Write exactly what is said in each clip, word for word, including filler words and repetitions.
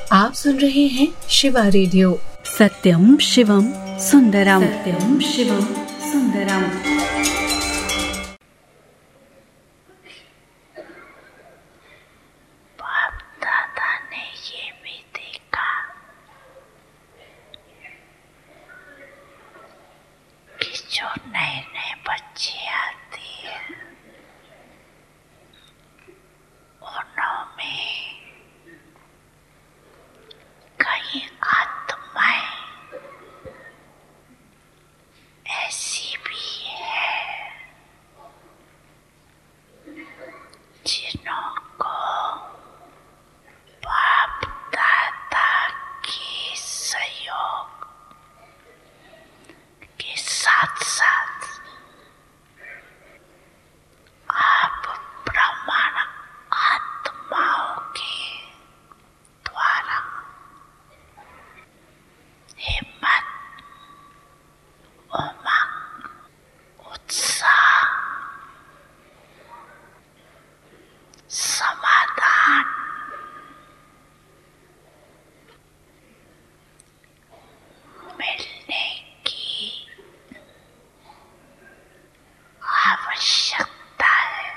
आप सुन रहे हैं शिवा रेडियो। सत्यम शिवम सुंदरम, सत्यम शिवम सुंदरम। बाप दादा ने ये भी देखा कि जो नए नए बच्चे आते हैं उनमें कई आत्माएं ऐसी भी है जिनको बाप दादा के सहयोग के साथ साथ आप ब्रह्मांड आत्माओं के द्वारा हिम्मत, उमंग, उत्साह, समाधान, मिलने की आवश्यकता है।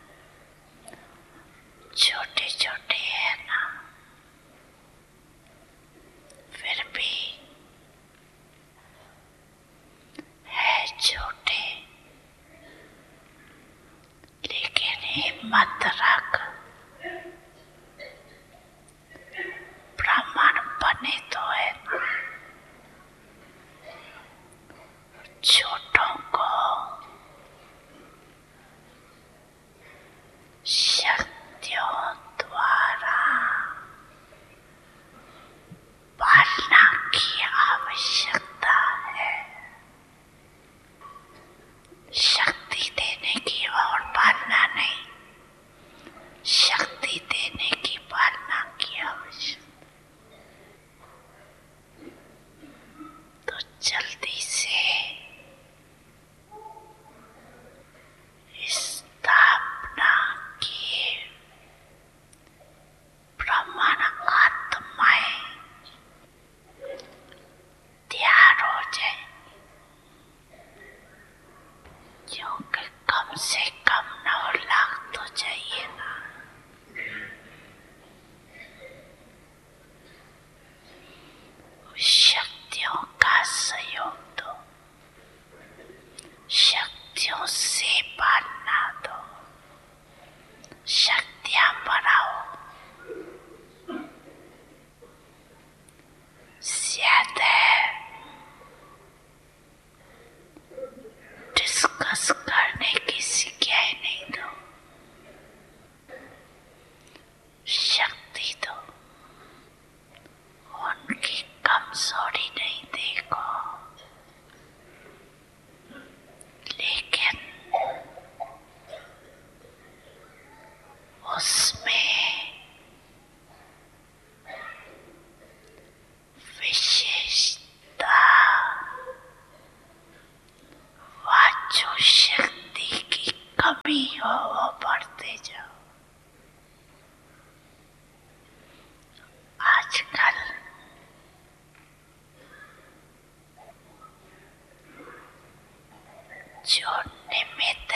छोटे छोटे है ना, फिर भी है छोटे, लेकिन हिम्मत रख, ब्राह्मण बने तो है ना। छोटों को शक्तियों द्वारा पालना की आवश्यकता है। शक्ति देने की और पालना नहीं, शक्ति देने की पालना की आवश्यकता। तो जल्दी से स्थापना की ब्रह्मांड आत्माएं तैयार हो जाए, क्योंकि कम से कम नौ लाख तो चाहिए ना। शक्तियों का सहयोग दो, शक्तियों से पालना दो, शक्तियां बढ़ाओ। ज्यादा डिस्कस करने की सिखाई नहीं दो, शक्ति दो, उनकी कमजोरी नहीं देखो, लेकिन उसमें विशेषता वाचो शक्ति की कमी हो वो बढ़ते जाओ। आजकल जो निमित्त